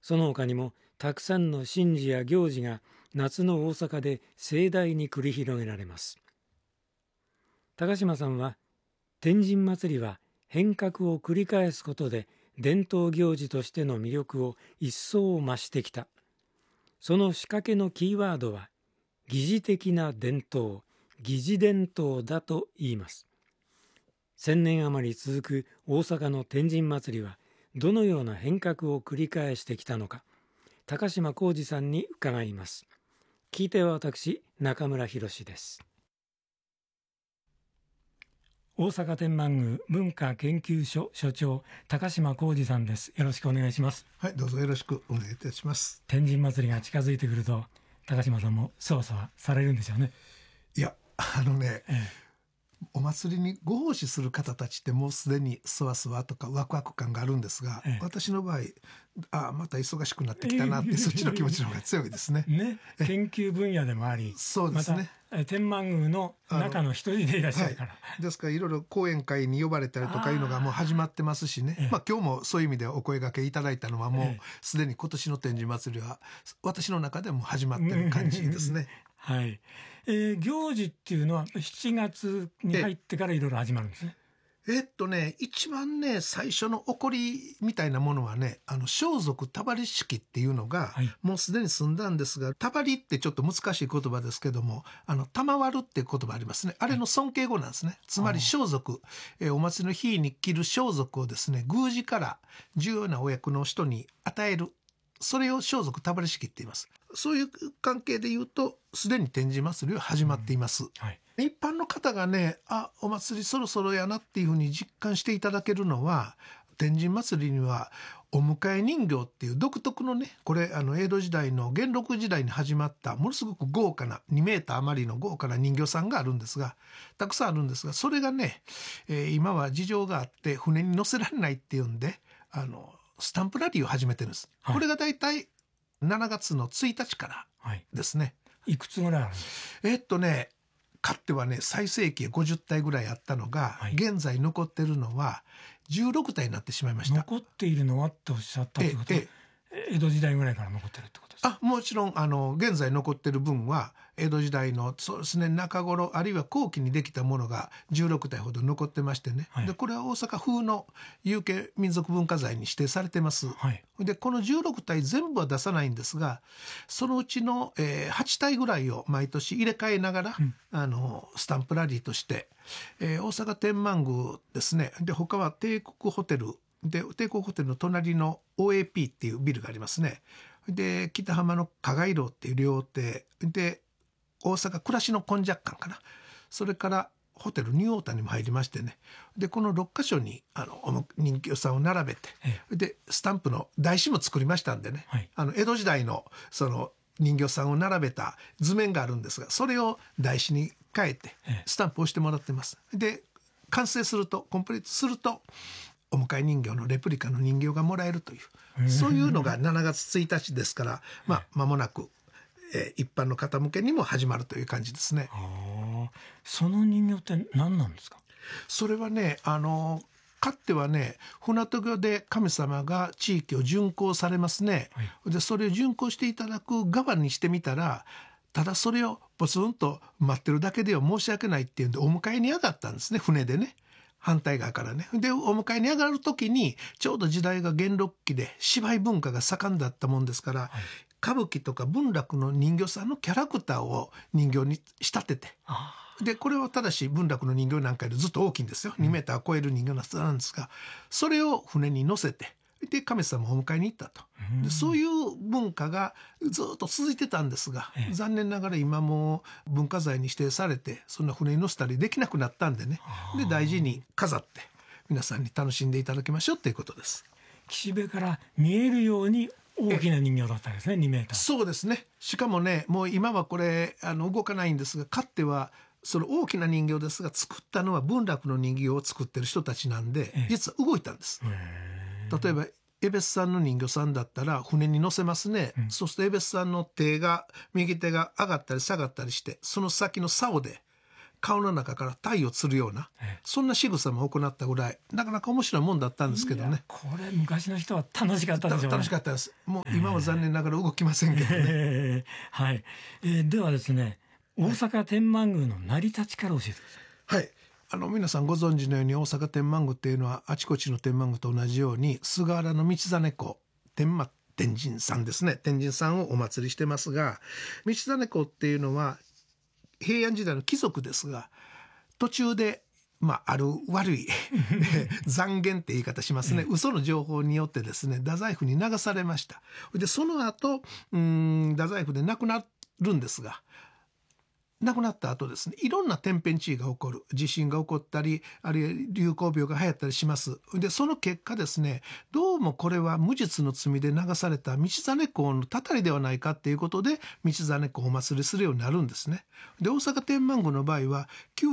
その他にもたくさんの神事や行事が夏の大阪で盛大に繰り広げられます。高島さんは、天神祭りは変革を繰り返すことで伝統行事としての魅力を一層増してきた。その仕掛けのキーワードは疑似的な伝統、疑似伝統だと言います。1000年余り続く大阪の天神祭りはどのような変革を繰り返してきたのか、高島浩二さんに伺います。聞いては私、中村博です。大阪天満宮文化研究所所長、高島浩二さんです。よろしくお願いします。 はい、どうぞよろしくお願いいたします。 天神祭りが近づいてくると、高島さんもそわそわされるんでしょうね。 いや、お祭りにご奉仕する方たちってもうすでにそわそわとかワクワク感があるんですが、私の場合、また忙しくなってきたなって、そっちの気持ちの方が強いですね。 研究分野でもあり、 そうですね。 また天満宮の中の一人でいらっしゃるから、 ですからいろいろ講演会に呼ばれたりとかいうのがもう始まってますしね、今日もそういう意味でお声掛けいただいたのはもうすでに今年の天神祭りは私の中でも始まってる感じですね。 はい。行事っていうのは7月に入ってからいろいろ始まるんですね。 一番ね最初の起こりみたいなものはね、装束たばり式っていうのが、もうすでに済んだんですが、たばりってちょっと難しい言葉ですけども、賜るっていう言葉ありますね。あれの尊敬語なんですね。つまり装束、お祭りの日に着る装束をですね、宮司から重要なお役の人に与える、それを装束たばり式って言います。そういう関係で言うとすでに天神祭りは始まっています。一般の方がね、お祭りそろそろやなっていうふうに実感していただけるのは、天神祭りにはお迎え人形っていう独特のね、これ江戸時代の元禄時代に始まったものすごく豪華な2メーター余りの豪華な人形さんがあるんですが、たくさんあるんですが、それがね、今は事情があって船に乗せられないっていうんで、スタンプラリーを始めてるんです。これがだいたい7月の1日からですね。 いくつぐらいあるんですか？ かつてはね、最盛期50体ぐらいあったのが、現在残ってるのは16体になってしまいました。 残っているのはっておっしゃったということは、江戸時代ぐらいから残ってるってことですか？ もちろん現在残ってる分は江戸時代のそうですね、中頃あるいは後期にできたものが16体ほど残ってましてね、でこれは大阪風の有形民族文化財に指定されてます。でこの16体全部は出さないんですが、そのうちの、8体ぐらいを毎年入れ替えながら、スタンプラリーとして、大阪天満宮ですね、で他は帝国ホテルで、帝国ホテルの隣の OAP っていうビルがありますね。で北浜の加賀楼っていう料亭で、大阪暮らしの根雀館かな、それからホテルニューオータニにも入りましてね、でこの6カ所に人形さんを並べて、でスタンプの台紙も作りましたんでね、江戸時代のその人形さんを並べた図面があるんですが、それを台紙に変えてスタンプをしてもらってます。で完成すると、コンプリートするとお迎え人形のレプリカの人形がもらえるという、そういうのが7月1日ですから、間もなく一般の方向けにも始まるという感じですね。 その人形って何なんですか？ それはね、かつてはね、船渡御で神様が地域を巡行されますね、でそれを巡行していただく側にしてみたら、ただそれをポツンと待ってるだけでは申し訳ないっていうんでお迎えに上がったんですね、船でね、反対側からね。でお迎えに上がる時にちょうど時代が元禄期で芝居文化が盛んだったもんですから、歌舞伎とか文楽の人形さんのキャラクターを人形に仕立てて、でこれはただし文楽の人形なんかよりずっと大きいんですよ、2メーター超える人形なんですが、それを船に乗せて、で神様をお迎えに行ったと、でそういう文化がずっと続いてたんですが、残念ながら今も文化財に指定されて、そんな船に乗せたりできなくなったんでね、で大事に飾って皆さんに楽しんでいただきましょうということです。 岸辺から見えるように大きな人形だったんですね、2メーター。 そうですね。しかもね、もう今はこれ動かないんですが、かつてはその大きな人形ですが、作ったのは文楽の人形を作ってる人たちなんで、実は動いたんです。例えば江別さんの人形さんだったら船に乗せますね、そうすると江別さんの手が右手が上がったり下がったりして、その先の竿で顔の中から鯛を釣るような、そんな仕草も行ったぐらいなかなか面白いもんだったんですけどね。 これ昔の人は楽しかったでしょうね。 楽しかったです。もう今は残念ながら動きませんけどね。 はい、ではですね、大阪天満宮の成り立ちから教えてください。 はい、皆さんご存知のように大阪天満宮っていうのはあちこちの天満宮と同じように菅原道真公天神さんですね、天神さんをお祭りしてますが、道真公っていうのは平安時代の貴族ですが、途中である悪い残言って言い方しますね、嘘の情報によってですね太宰府に流されました。でその後太宰府で亡くなるんですが、亡くなった後ですね、いろんな天変地異が起こる、地震が起こったり、あるいは流行病が流行ったりします。でその結果ですね、どうもこれは無実の罪で流された道真公のたたりではないかっていうことで道真公をお祭りするようになるんですね。で大阪天満宮の場合は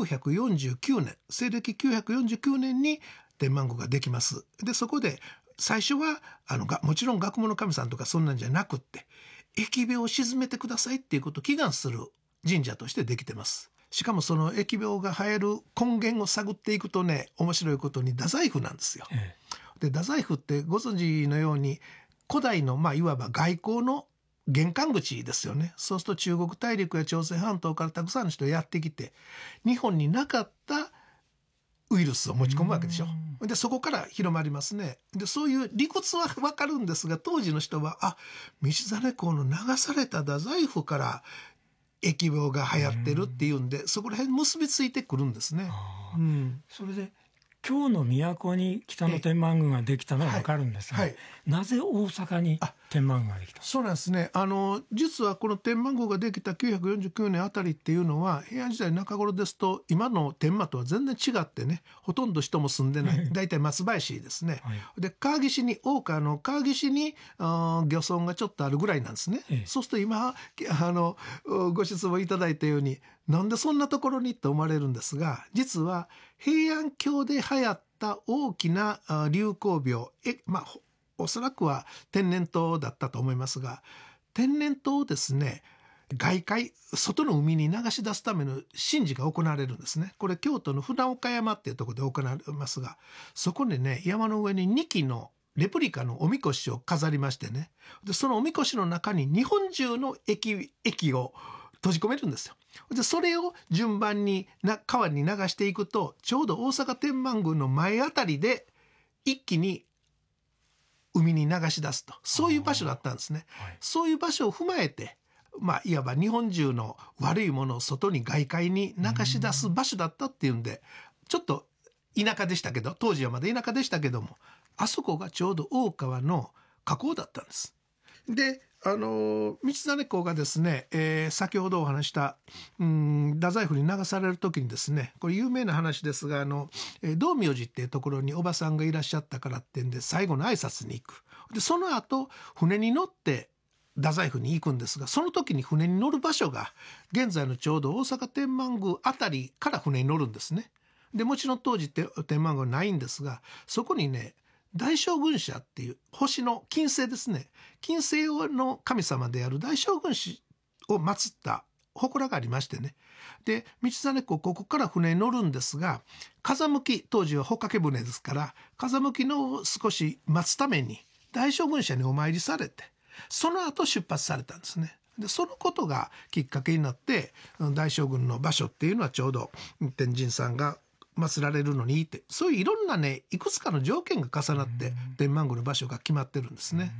949年西暦949年に天満宮ができます。でそこで最初はもちろん学問の神さんとかそんなんじゃなくって、疫病を鎮めてくださいっていうことを祈願する神社としてできてます。しかもその疫病が流行る根源を探っていくとね、面白いことに太宰府なんですよ。で太宰府ってご存知のように古代のいわば外交の玄関口ですよね。そうすると中国大陸や朝鮮半島からたくさんの人がやってきて、日本になかったウイルスを持ち込むわけでしょ。でそこから広まりますね。でそういう理屈は分かるんですが、当時の人は道真公の流された太宰府から疫病が流行ってるっていうんで、そこら辺結びついてくるんですね。 それで京の都に北の天満宮ができたのは分かるんですが、なぜ大阪に天満宮ができた？ そうなんですね。実はこの天満宮ができた949年あたりっていうのは平安時代中頃ですと今の天満とは全然違ってね、ほとんど人も住んでない大体松林ですね。で川岸に大川の川岸に漁村がちょっとあるぐらいなんですね。そうすると今ご質問いただいたようになんでそんなところにと思われるんですが、実は平安京で流行った大きな流行病、おそらくは天然痘だったと思いますが、天然痘をですね外海外の海に流し出すための神事が行われるんですね。これ京都の船岡山っていうところで行われますが、そこでね山の上に2基のレプリカのおみこしを飾りましてね、でそのおみこしの中に日本中の液を閉じ込めるんですよ。でそれを順番に川に流していくと、ちょうど大阪天満宮の前あたりで一気に海に流し出すと、そういう場所だったんですね。そういう場所を踏まえて、いわば日本中の悪いものを外に外界に流し出す場所だったっていうんで、ちょっと田舎でしたけど、当時はまだ田舎でしたけども、あそこがちょうど大川の河口だったんです。で道真公がですね、先ほどお話した太宰府に流される時にですね、これ有名な話ですが道明寺っていうところにおばさんがいらっしゃったからってんで最後の挨拶に行く。でその後船に乗って太宰府に行くんですが、その時に船に乗る場所が現在のちょうど大阪天満宮あたりから船に乗るんですね。でもちろん当時天満宮はないんですが、そこにね大将軍社っていう星の金星ですね、金星の神様である大将軍師を祀った祠がありましてね。で道真公ここから船に乗るんですが、風向き当時は帆掛け船ですから風向きの少し待つために大将軍社にお参りされて、その後出発されたんですね。でそのことがきっかけになって大将軍の場所っていうのはちょうど天神さんが祀られるのにいいって、そういういろんなねいくつかの条件が重なって天満宮の場所が決まってるんですね。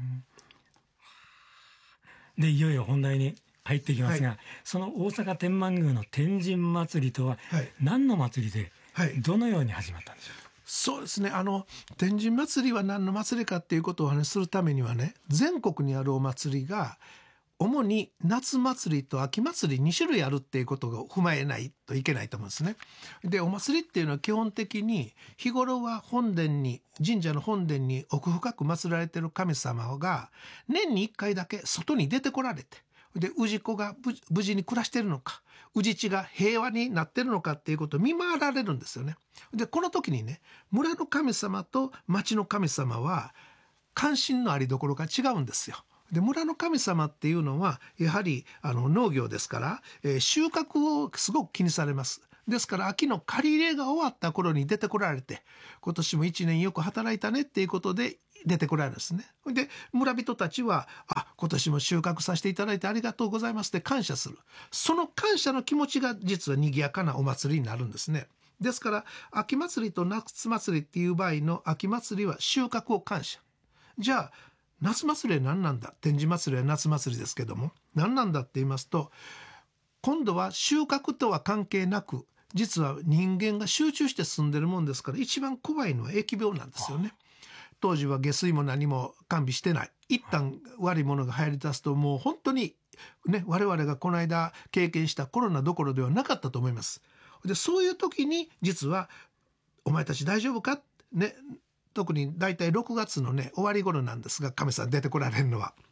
でいよいよ本題に入っていきますが、その大阪天満宮の天神祭りとは何の祭りで、どのように始まったんでしょうか？ そうですね、天神祭りは何の祭りかっていうことをお話しするためにはね、全国にあるお祭りが主に夏祭りと秋祭り2種類あるっていうことを踏まえないといけないと思うんですね。でお祭りっていうのは基本的に日頃は本殿に神社の本殿に奥深く祀られている神様が年に1回だけ外に出てこられて、で氏子が無事に暮らしているのか、氏地が平和になっているのかっていうことを見回られるんですよね。でこの時にね、村の神様と町の神様は関心のありどころが違うんですよ。で村の神様っていうのはやはり農業ですから、収穫をすごく気にされます。 ですから秋の借り入れが終わった頃に出てこられて、今年も1年よく働いたねっていうことで出てこられるんですね。で村人たちは今年も収穫させていただいてありがとうございますって感謝する。その感謝の気持ちが実は賑やかなお祭りになるんですね。ですから秋祭りと夏祭りっていう場合の秋祭りは収穫を感謝。じゃあ夏祭りは何なんだ、天神祭りは夏祭りですけども何なんだって言いますと、今度は収穫とは関係なく、実は人間が集中して住んでるもんですから、一番怖いのは疫病なんですよね。当時は下水も何も完備してない。一旦悪いものが入り出すともう本当にね、我々がこの間経験したコロナどころではなかったと思います。でそういう時に実はお前たち大丈夫かね、特にだいたい6月のね終わり頃なんですが、神さん出てこられるのは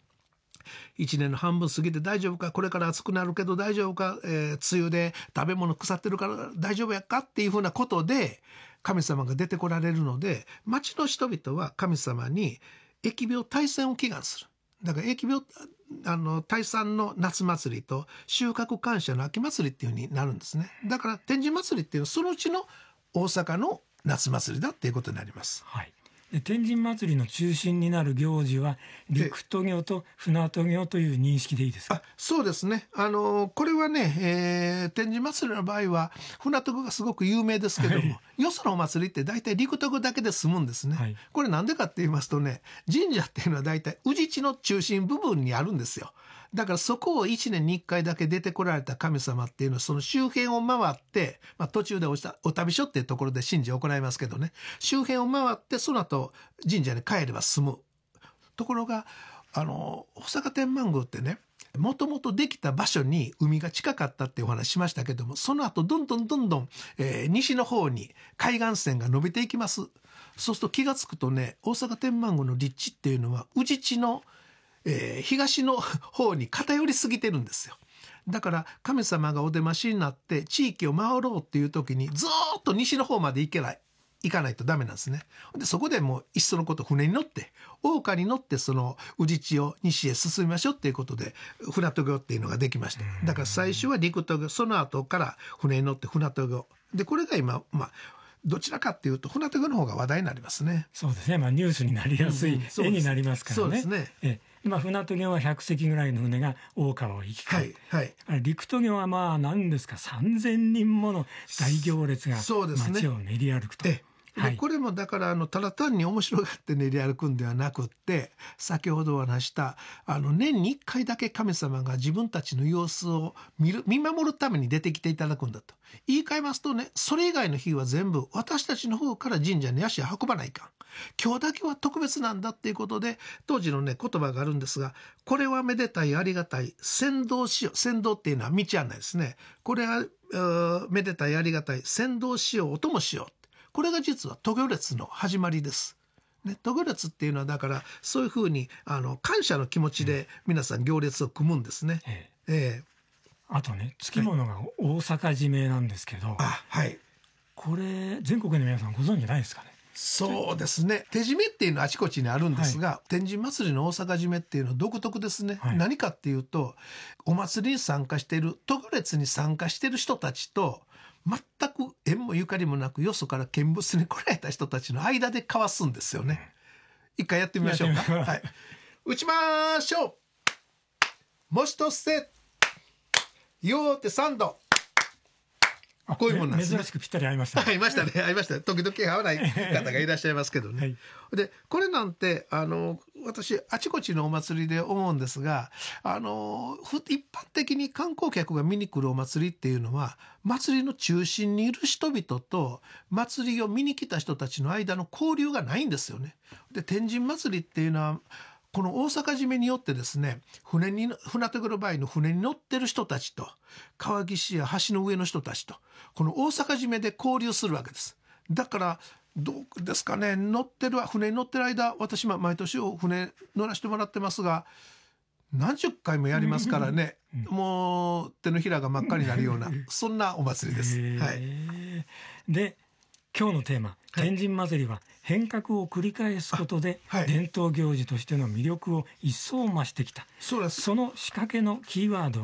1年の半分過ぎて大丈夫か、これから暑くなるけど大丈夫か、梅雨で食べ物腐ってるから大丈夫やかっていうふうなことで神様が出てこられるので、町の人々は神様に疫病退散を祈願する。だから疫病退散の夏祭りと収穫感謝の秋祭りっていう風になるんですね。だから天神祭りっていうのはそのうちの大阪の夏祭りだっていうことになります。 はい。で天神祭りの中心になる行事は陸渡御と船渡御という認識でいいですか？ そうですね。これはね、天神祭りの場合は船渡御がすごく有名ですけども、はい、よそのお祭りって大体陸渡御だけで済むんですね。はい、これなんでかって言いますとね、神社っていうのは大体宇治地の中心部分にあるんですよ。だからそこを1年に1回だけ出てこられた神様っていうのはその周辺を回って、途中でお旅所っていうところで神事を行いますけどね、周辺を回ってその後神社に帰れば済む。ところが大阪天満宮ってね、もともとできた場所に海が近かったっていうお話しましたけども、その後どんどん、西の方に海岸線が伸びていきます。そうすると気がつくとね、大阪天満宮の立地っていうのは宇治地の東の方に偏りすぎてるんですよ。だから神様がお出ましになって地域を回ろうっていう時にずっと西の方まで行かないとダメなんですね。でそこでもういっそのこと船に乗って大岡に乗ってその宇治地を西へ進みましょうっていうことで船渡御っていうのができました。だから最初は陸渡御、その後から船に乗って船渡御で、これが今どちらかっていうと船渡御の方が話題になりますね。 そうですね。ニュースになりやすい絵になりますからね。 そうですね。 今船渡御は100隻ぐらいの船が大川を行き交う、はいはい、陸渡御は何ですか3000人もの大行列が街を練り歩くと。 でこれもだからただ単に面白がって練り歩くんではなくって、先ほどお話した年に1回だけ神様が自分たちの様子を見守るために出てきていただくんだと言い換えますとね、それ以外の日は全部私たちの方から神社に足を運ばないかん、今日だけは特別なんだっていうことで当時のね言葉があるんですが、これはめでたいありがたい先導しよう。先導っていうのは道案内ですね。これはめでたいありがたい先導しよう、お供しよう。これが実は渡御列の始まりです。渡御列っていうのはだからそういうふうに感謝の気持ちで皆さん行列を組むんですね。 あとね、つきものが大阪締めなんですけど、 はい、 これ全国の皆さんご存知ないですかね？ そうですね。手締めっていうのはあちこちにあるんですが、天神祭りの大阪締めっていうのは独特ですね。何かっていうと、お祭りに参加している渡御列に参加している人たちと全く縁もゆかりもなくよそから見物に来られた人たちの間で交わすんですよね。一回やってみましょうか。はい、打ちましょう。もしとせよーって3度。こういうもんなんですね。 珍しくぴったり合いましたね。 合いましたね。合いましたね。時々合わない方がいらっしゃいますけどね。でこれなんて私あちこちのお祭りで思うんですが、一般的に観光客が見に来るお祭りっていうのは祭りの中心にいる人々と祭りを見に来た人たちの間の交流がないんですよね。で天神祭りっていうのはこの大阪締めによってですね、船渡御の場合の船に乗ってる人たちと川岸や橋の上の人たちとこの大阪締めで交流するわけです。だからどうですかね、船に乗ってる間、私は毎年船乗らせてもらってますが何十回もやりますからね、もう手のひらが真っ赤になるようなそんなお祭りです。 で今日のテーマ、天神祭りは変革を繰り返すことで伝統行事としての魅力を一層増してきた。その仕掛けのキーワードは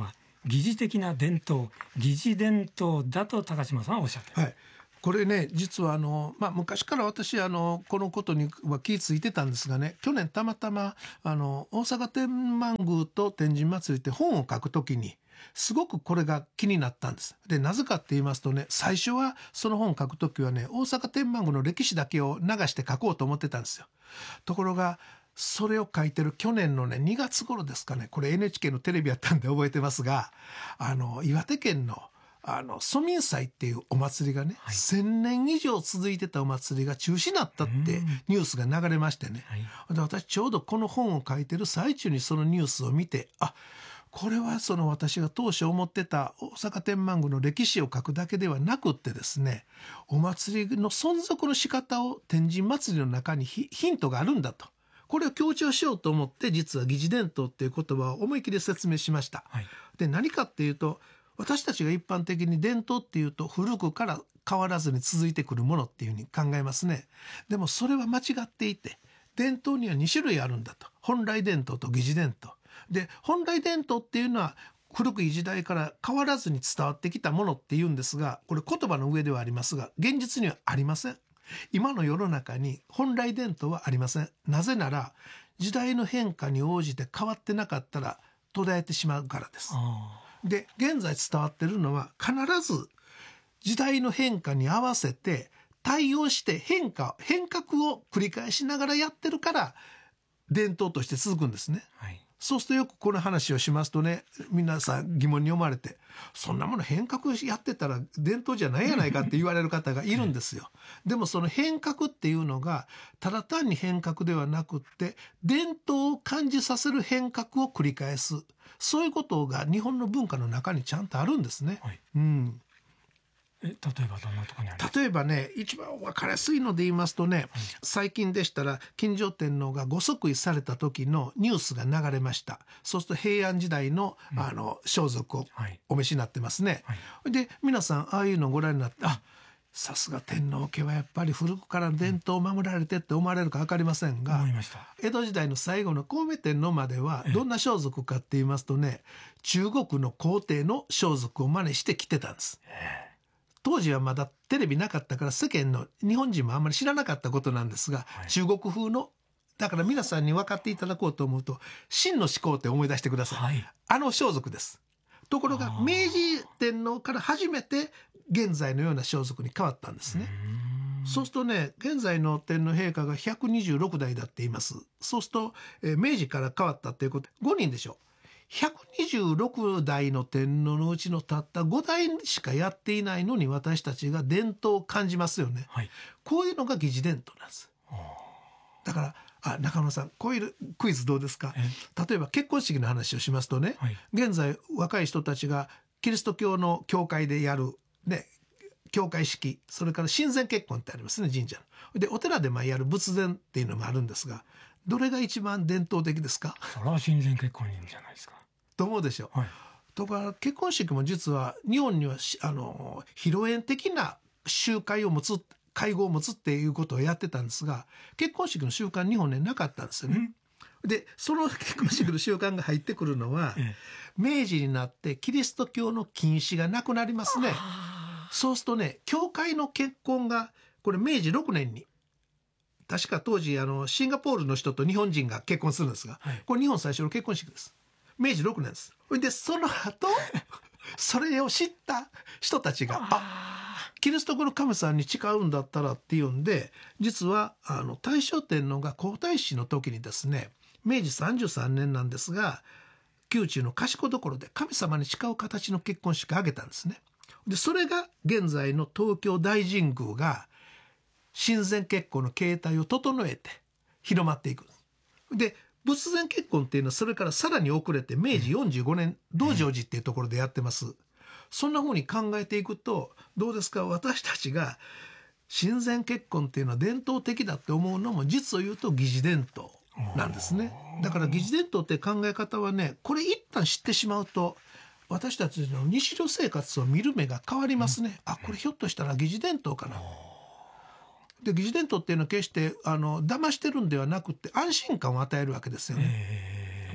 疑似的な伝統、疑似伝統だと高島さんはおっしゃっている。 はい、これね実は昔から私このことには気付いてたんですがね、去年たまたま大阪天満宮と天神祭って本を書くときにすごくこれが気になったんです。でなぜかって言いますとね、最初はその本を書くときはね、大阪天満宮の歴史だけを流して書こうと思ってたんですよ。ところがそれを書いてる去年のね2月頃ですかね、これ NHK のテレビやったんで覚えてますが、岩手県の蘇民祭っていうお祭りがね、1000年以上続いてたお祭りが中止になったってニュースが流れましてね、で私ちょうどこの本を書いてる最中にそのニュースを見て、これはその私が当初思ってた大阪天満宮の歴史を書くだけではなくってですね、お祭りの存続の仕方を天神祭りの中にヒントがあるんだと、これを強調しようと思って実は疑似伝統っていう言葉を思い切り説明しました。で何かっていうと、私たちが一般的に伝統っていうと古くから変わらずに続いてくるものっていうふうに考えますね。でもそれは間違っていて、伝統には2種類あるんだと。本来伝統と疑似伝統で、本来伝統っていうのは古くい時代から変わらずに伝わってきたものっていうんですが、これ言葉の上ではありますが現実にはありません。今の世の中に本来伝統はありません。なぜなら時代の変化に応じて変わってなかったら途絶えてしまうからです。で現在伝わってるのは必ず時代の変化に合わせて対応して変革を繰り返しながらやってるから伝統として続くんですね。そうするとよくこの話をしますとね、皆さん疑問に思われて、そんなもの変革やってたら伝統じゃないやないかって言われる方がいるんですよ。でもその変革っていうのがただ単に変革ではなくって、伝統を感じさせる変革を繰り返す、そういうことが日本の文化の中にちゃんとあるんですね。 例えばどんなところにありますか？ 例えばね、一番分かりやすいので言いますとね、最近でしたら金城天皇がご即位された時のニュースが流れました。そうすると平安時代の、装束をお召しになってますね。で皆さんああいうのをご覧になって、さすが天皇家はやっぱり古くから伝統を守られてって思われるか分かりませんが、江戸時代の最後の孔明天皇まではどんな装束かって言いますとね、中国の皇帝の装束を真似して着てたんです。当時はまだテレビなかったから世間の日本人もあんまり知らなかったことなんですが、中国風の、だから皆さんに分かっていただこうと思うと秦の始皇帝を思い出してください。あの装束です。ところが明治天皇から初めて現在のような装束に変わったんですね。そうするとね、現在の天皇陛下が126代だって言います。そうすると、明治から変わったっていうこと5人でしょ。126代の天皇のうちのたった5代しかやっていないのに私たちが伝統を感じますよね。こういうのが疑似伝統なんです。だから中野さん、こういうクイズどうですか？例えば結婚式の話をしますとね、現在若い人たちがキリスト教の教会でやるね、教会式、それから神前結婚ってありますね、神社の。でお寺でやる仏前っていうのもあるんですが、どれが一番伝統的ですか？ それは神前結婚じゃないですかと思うでしょ。とか結婚式も実は日本には披露宴的な集会を持つ、会合を持つっていうことをやってたんですが、結婚式の習慣日本になかったんですよね。でその結婚式の習慣が入ってくるのは、明治になってキリスト教の禁止がなくなりますね。そうするとね、教会の結婚がこれ明治6年に確か当時シンガポールの人と日本人が結婚するんですが、これ日本最初の結婚式です。明治6年です。でその後それを知った人たちがキリスト教の神さんに誓うんだったらっていうんで、実は大正天皇が皇太子の時にですね、明治33年なんですが、宮中の賢所で神様に誓う形の結婚式を挙げたんですね。でそれが現在の東京大神宮が神前結婚の形態を整えて広まっていく。で仏前結婚っていうのはそれからさらに遅れて明治45年道成寺っていうところでやってます。そんな風に考えていくとどうですか？私たちが神前結婚っていうのは伝統的だって思うのも実を言うと疑似伝統なんですね。だから疑似伝統って考え方はね、これ一旦知ってしまうと私たちの日常生活を見る目が変わりますね。これひょっとしたら疑似伝統かな。で疑似伝統っていうのは決して騙してるんではなくて安心感を与えるわけですよね。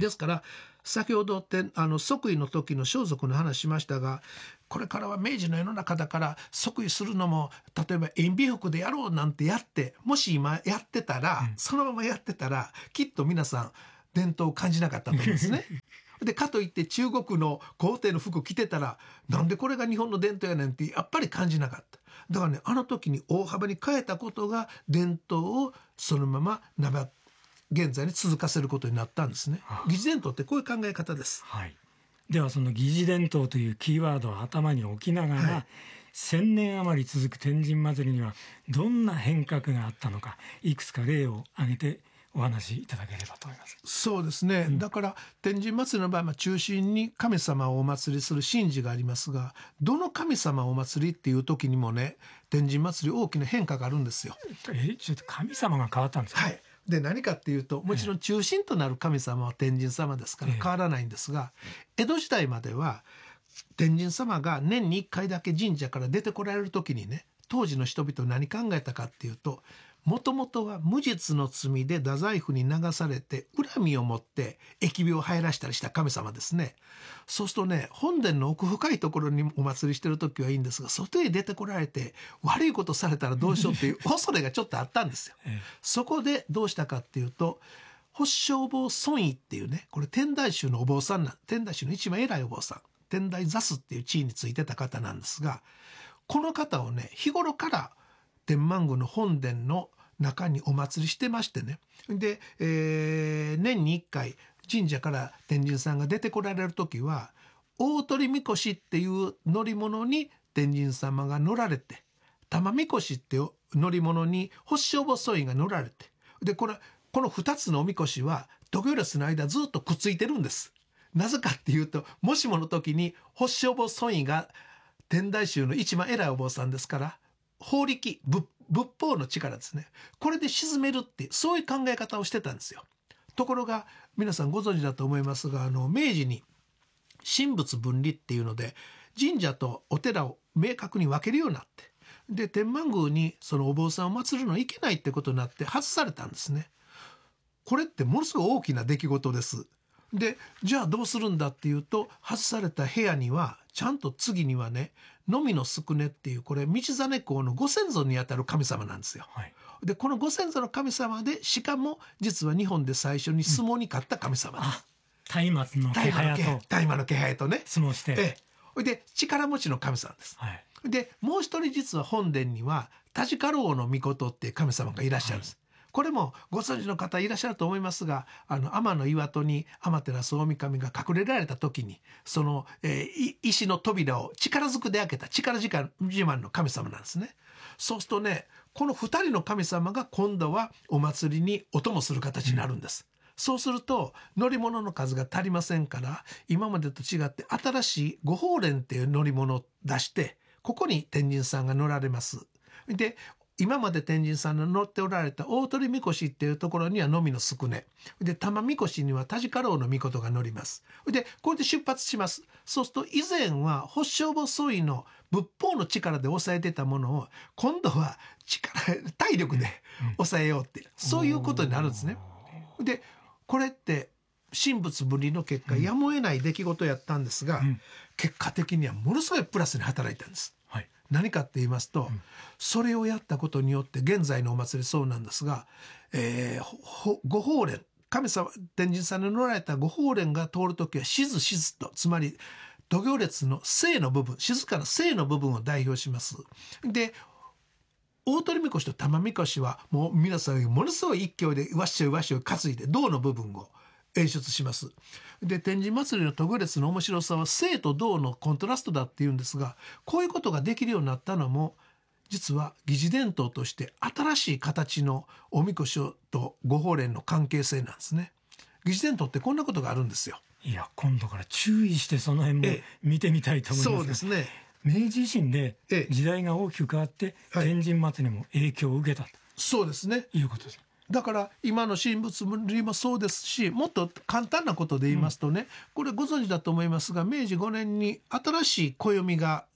ですから先ほど即位の時の装束の話しましたが、これからは明治の世の中だから即位するのも例えば延美服でやろうなんてやって、もし今やってたら、そのままやってたらきっと皆さん伝統を感じなかったと思うんですね。でかといって中国の皇帝の服着てたらなんでこれが日本の伝統やねんってやっぱり感じなかった。だからね、あの時に大幅に変えたことが伝統をそのまま現在に続かせることになったんですね。疑似伝統ってこういう考え方です。 はい、ではその疑似伝統というキーワードを頭に置きながら、はい、1000年余り続く天神祭にはどんな変革があったのか、いくつか例を挙げてお話しいただければと思います。 そうですね、だから天神祭の場合は中心に神様をお祭りする神事がありますが、どの神様をお祭りっていう時にもね、天神祭り大きな変化があるんですよ。 ちょっと神様が変わったんですか？ はい。で何かっていうと、もちろん中心となる神様は天神様ですから変わらないんですが、江戸時代までは天神様が年に1回だけ神社から出てこられる時にね、当時の人々何考えたかっていうと、もともとは無実の罪で太宰府に流されて恨みを持って疫病を入らしたりした神様ですね。そうするとね、本殿の奥深いところにお祭りしてる時はいいんですが、外へ出てこられて悪いことされたらどうしようっていう恐れがちょっとあったんですよ。そこでどうしたかっていうと、法性坊尊位っていうね、これ天台宗のお坊さん天台宗の一番偉いお坊さん、天台座主っていう地位についてた方なんですが、この方をね、日頃から天満宮の本殿の中にお祭りしてましてね。で、年に1回神社から天神さんが出てこられる時は、大鳥みこしっていう乗り物に天神様が乗られて、玉みこしっていう乗り物に法性坊尊位が乗られて、でこの2つのおみこしは時行列の間ずっとくっついてるんです。なぜかっていうと、もしもの時に法性坊尊位が天台宗の一番偉いお坊さんですから、法力仏法の力ですね、これで鎮めるってそういう考え方をしてたんですよ。ところが皆さんご存知だと思いますが、明治に神仏分離っていうので神社とお寺を明確に分けるようになって、で天満宮にそのお坊さんを祀るのいけないってことになって外されたんですね。これってものすごい大きな出来事です。でじゃあどうするんだっていうと、外された部屋にはちゃんと次にはね、のみのすくねっていう、これ道真公のご先祖にあたる神様なんですよ。はい、でこのご先祖の神様で、しかも実は日本で最初に相撲に勝った神様です。 松明の気配とね、相撲して、 で力持ちの神様です。はい、でもう一人実は本殿には田鹿老の御事っていう神様がいらっしゃるんです。はい、これもご存知の方いらっしゃると思いますが、天の岩戸に天照大神が隠れられた時に、その、石の扉を力ずくで開けた力自慢の神様なんですね。そうするとね、この2人の神様が今度はお祭りにお供する形になるんです。そうすると乗り物の数が足りませんから、今までと違って新しい御法蓮っていう乗り物を出して、ここに天神さんが乗られます。で今まで天神さんの乗っておられた大鳥みこしっていうところにはのみのすくねで、玉みこしには田鹿老の御事が乗ります。でこれで出発します。そうすると以前は法性坊尊位の仏法の力で抑えてたものを、今度は体力で抑えようって、そういうことになるんですね。でこれって神仏分離の結果、やむを得ない出来事やったんですが、結果的にはものすごいプラスに働いたんです。はい、何かって言いますと、それをやったことによって現在のお祭りそうなんですが、御法蓮、神様天神さんに乗られた御法蓮が通るときは静静と、つまり土行列の静の部分、静かな静の部分を代表します。で大鳥みこしと玉みこしはもう皆さんものすごい一挙でわっしょいわっしょい担いで銅の部分を演出します。で天神祭りの土行列の面白さは静と銅のコントラストだっていうんですが、こういうことができるようになったのも実は疑似伝統として新しい形のおみこしと御法蓮の関係性なんですね。疑似伝統ってこんなことがあるんですよ。 いや、今度から注意してその辺も見てみたいと思います。 そうですね。 明治維新で時代が大きく変わって天神祭りも影響を受けたと、 そうですね、 いうことです。 だから今の神仏分離もそうですし、もっと簡単なことで言いますとね、これご存知だと思いますが、明治5年に新しい暦が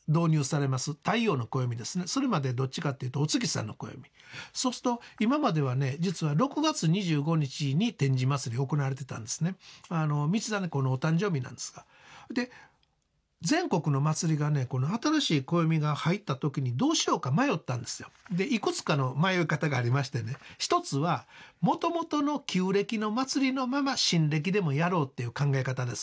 導入されます太陽の暦ですね。それまでどっちかっていうとお月さんの暦。そうすると今まではね、実は6月25日に天神祭り行われてたんですね。道真公のお誕生日なんですが。で全国の祭りがね、この新しい暦が入った時にどうしようか迷ったんですよ。でいくつかの迷い方がありましてね、一つはもともとの旧暦の祭りのまま新暦でもやろうっていう考え方で